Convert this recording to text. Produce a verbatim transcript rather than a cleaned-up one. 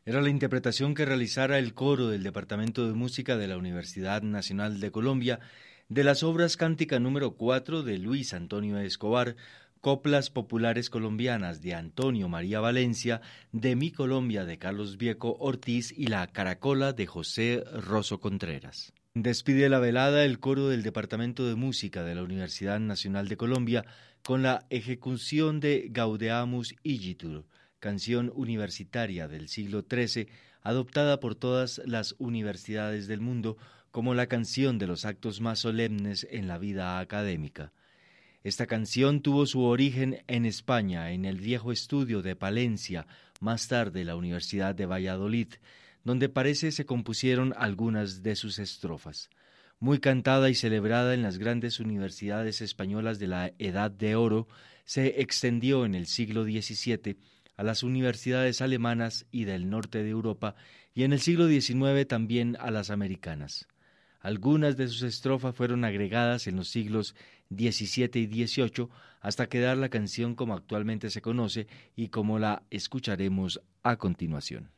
Era la interpretación que realizara el coro del Departamento de Música de la Universidad Nacional de Colombia de las obras Cántica número cuatro de Luis Antonio Escobar, Coplas Populares Colombianas de Antonio María Valencia, De Mi Colombia de Carlos Vieco Ortiz y La Caracola de José Rosso Contreras. Despide la velada el coro del Departamento de Música de la Universidad Nacional de Colombia con la ejecución de Gaudeamus Igitur, canción universitaria del siglo trece, adoptada por todas las universidades del mundo como la canción de los actos más solemnes en la vida académica. Esta canción tuvo su origen en España, en el viejo estudio de Palencia, más tarde la Universidad de Valladolid, donde parece se compusieron algunas de sus estrofas. Muy cantada y celebrada en las grandes universidades españolas de la Edad de Oro, se extendió en el siglo diecisiete a las universidades alemanas y del norte de Europa y en el siglo diecinueve también a las americanas. Algunas de sus estrofas fueron agregadas en los siglos diecisiete y dieciocho hasta quedar la canción como actualmente se conoce y como la escucharemos a continuación.